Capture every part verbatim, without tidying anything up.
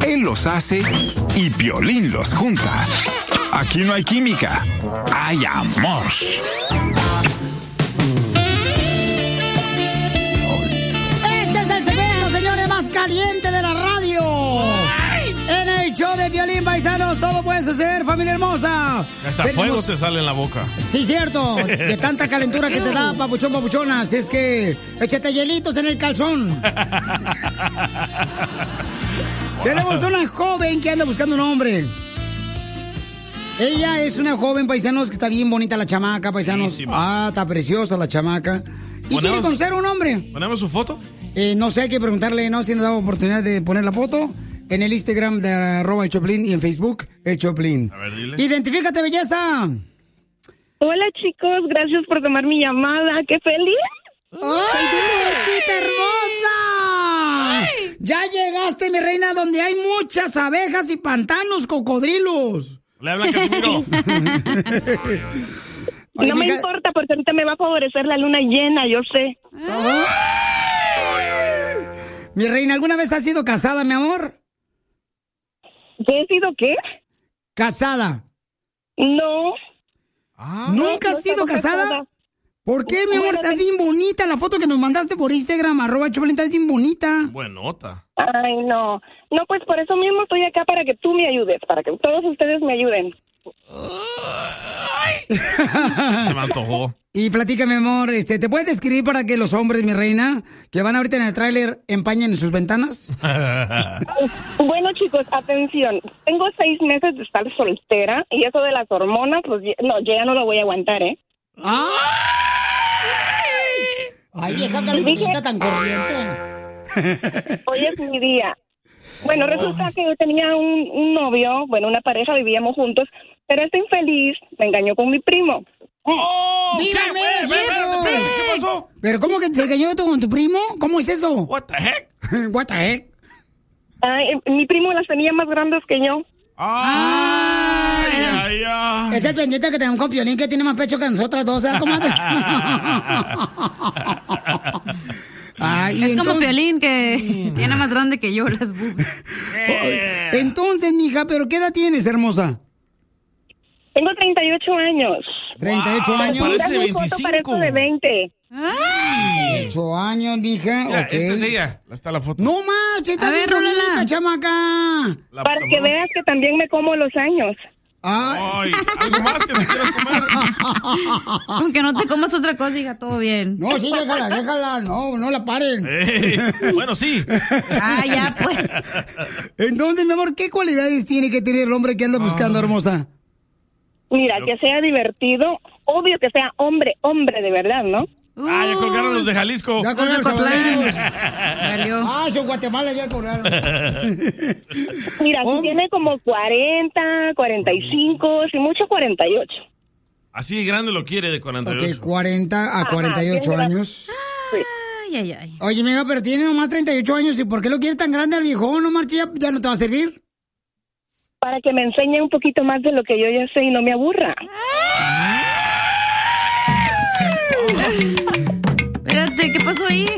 Él los hace y Piolín los junta. Aquí no hay química, hay amor. Este es el segmento, señores, más caliente de la radio. En el show de Piolín, paisanos, todo puede suceder, familia hermosa. Hasta Tenemos... fuego te sale en la boca. Sí, cierto, de tanta calentura que te da, papuchón, papuchonas. Es que échate hielitos en el calzón. Tenemos una joven que anda buscando un hombre. Ella es una joven, paisanos, que está bien bonita la chamaca, paisanos. Buenísima. Ah, está preciosa la chamaca. ¿Y ¿Ponemos- quiere conocer a un hombre? ¿Ponemos su foto? Eh, no sé, hay que preguntarle, ¿no? Si nos da oportunidad de poner la foto en el Instagram de arroba el Choplin y en Facebook el Choplin. A ver, dile. Identifícate, belleza. Hola chicos, gracias por tomar mi llamada. ¡Qué feliz! ¡Ay, cosita hermosa! Ya llegaste, mi reina, donde hay muchas abejas y pantanos, cocodrilos. Le habla Casimiro. Oye, No me mija- importa porque ahorita me va a favorecer la luna llena, yo sé. Mi reina, ¿alguna vez has sido casada, mi amor? ¿Qué he sido qué? Casada. No. ¿Nunca no has sido estaba casada? casada. ¿Por qué, mi amor? Bueno, Estás sí. bien bonita. La foto que nos mandaste por Instagram, arroba Choplin, estás bien bonita. Buenota. Ay, no. No, pues por eso mismo estoy acá para que tú me ayudes, para que todos ustedes me ayuden. Se me antojó. Y platícame, amor, este, ¿te puedes describir para que los hombres, mi reina, que van ahorita en el tráiler, empañen sus ventanas? Bueno, chicos, atención. Tengo seis meses de estar soltera y eso de las hormonas, pues ya- no, yo ya no lo voy a aguantar, ¿eh? ¡Ay! Ay, vieja calentita tan corriente. Hoy es mi día. Bueno, resulta que yo tenía un, un novio, bueno, una pareja, vivíamos juntos, pero este infeliz me engañó con mi primo. ¡Oh! ¿Qué, ¡Viva güey? Espérate, espérate, espérate, ¿Qué pasó? ¿Pero cómo que se engañó tú con tu primo? ¿Cómo es eso? What the heck? What the heck? Ay, mi primo las tenía más grandes que yo. ¡Ay, ay, ay! Es el pendiente que tenemos con Piolín que tiene más pecho que nosotras dos, ¿sabes, comadre? Ay, y Es como entonces- Piolín, que tiene más grande que yo las boobs. Eh. Entonces, mija, ¿pero qué edad tienes, hermosa? Tengo treinta y ocho años. ¿treinta y ocho Wow, años? parece Mira mi foto, veinticinco. parezco de veinte. ocho años, mija. Mira, ok. esta es ella. Ahí está la foto. No marches, está A bien ver, rólala. bonita, chamaca. La- Para la- que veas que también me como los años. Ay. Ay, ¿algo más que te quieras comer? Aunque no te comas otra cosa, diga, todo bien. No, sí, déjala, déjala. No, no la paren. Ey, bueno, sí. Ah, ya, pues. Entonces, mi amor, ¿qué cualidades tiene que tener el hombre que anda buscando, hermosa? Mira, que sea divertido, obvio que sea hombre, hombre de verdad, ¿no? Ah, ya colgaron los de Jalisco. Ya con Los de los Cotlán. salvadoreños. Valió. Ah, son Guatemala, ya cobraron. Mira, Oh. si tiene como cuarenta, cuarenta y cinco, si mucho cuarenta y ocho. Así de grande lo quiere de cuarenta y ocho. Ok, cuarenta a cuarenta y ocho bien grande. años. Ay, ay, ay. Oye, mira, pero tiene nomás treinta y ocho años. ¿Y por qué lo quieres tan grande al viejón? No marche, ya, ya no te va a servir. Para que me enseñe un poquito más de lo que yo ya sé y no me aburra. Espérate, ¿qué pasó ahí?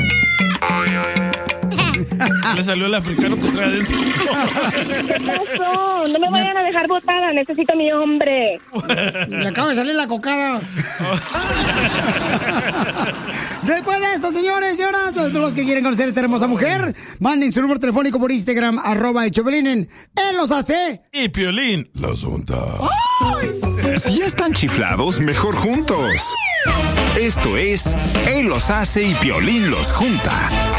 Le salió el africano que trae adentro. ¿Qué pasó? No me vayan a dejar botada, necesito a mi hombre. Le acaba de salir la cocada. Después de esto, señores y señoras, todos los que quieren conocer a esta hermosa mujer, manden su número telefónico por Instagram, arroba el Choplin en Él los hace. Y Piolín, la asunta. Si ya están chiflados, mejor juntos. Esto es Él los hace y Piolín los junta.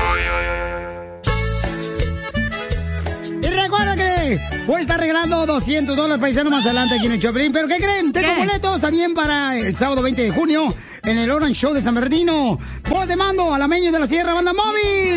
Y recuerda que voy a estar regalando doscientos dólares paisanos más adelante aquí en el Choplin. ¿Pero qué creen? Tengo ¿Qué? boletos también para el sábado veinte de junio en el Orange Show de San Bernardino. Voz de mando, alameños de la Sierra, Banda Móvil.